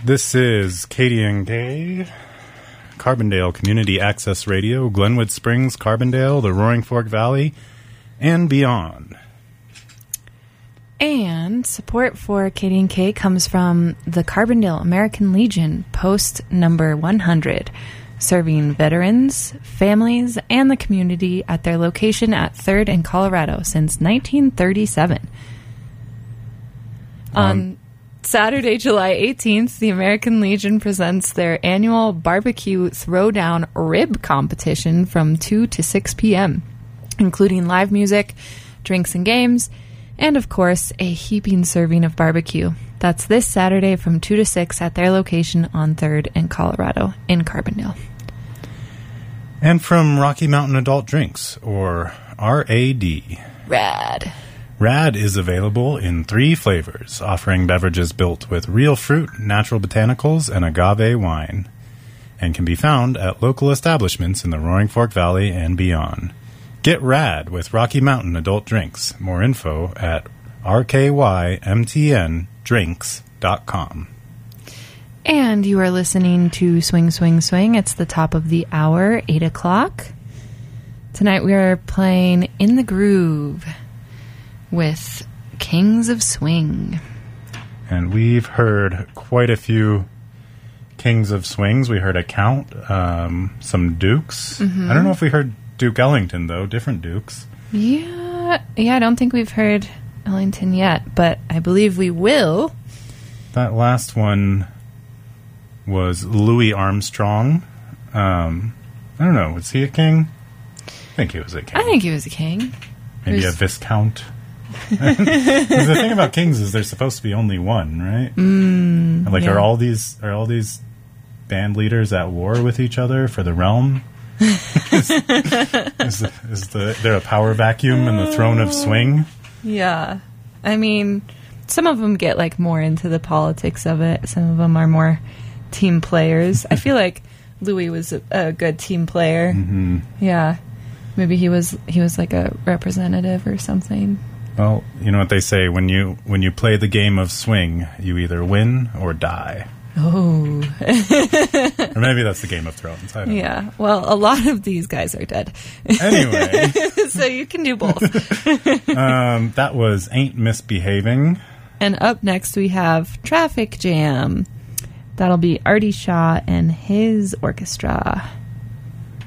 This is KDNK, Carbondale Community Access Radio, Glenwood Springs, Carbondale, the Roaring Fork Valley, and beyond. And support for KDNK comes from the Carbondale American Legion, post number 100, serving veterans, families, and the community at their location at 3rd and Colorado since 1937. On Saturday, July 18th, the American Legion presents their annual barbecue throwdown rib competition from 2 to 6 p.m., including live music, drinks and games, and, of course, a heaping serving of barbecue. That's this Saturday from 2 to 6 at their location on 3rd and Colorado in Carbondale. And from Rocky Mountain Adult Drinks, or RAD. Rad. RAD is available in 3 flavors, offering beverages built with real fruit, natural botanicals, and agave wine, and can be found at local establishments in the Roaring Fork Valley and beyond. Get RAD with Rocky Mountain Adult Drinks. More info at rkymtndrinks.com. And you are listening to Swing, Swing, Swing. It's the top of the hour, 8 o'clock. Tonight we are playing In the Groove with Kings of Swing. And we've heard quite a few Kings of Swings. We heard a count, some Dukes. I don't know if we heard Duke Ellington, though. Different Dukes. Yeah, I don't think we've heard Ellington yet, but I believe we will. That last one was Louis Armstrong. I don't know. Was he a king? I think he was a king. I think he was a king. Maybe a viscount. The thing about kings is there's supposed to be only one, right? Yeah. Are all these band leaders at war with each other for the realm? Is there a power vacuum in the throne of swing? Yeah. I mean, some of them get more into the politics of it. Some of them are more team players. I feel like Louis was a good team player. Yeah. Maybe he was like a representative or something. Well, you know what they say, when you play the game of swing, you either win or die. Oh. Or maybe that's the Game of Thrones. I don't know. Well, a lot of these guys are dead. Anyway. So you can do both. That was Ain't Misbehaving. And up next we have Traffic Jam. That'll be Artie Shaw and his orchestra.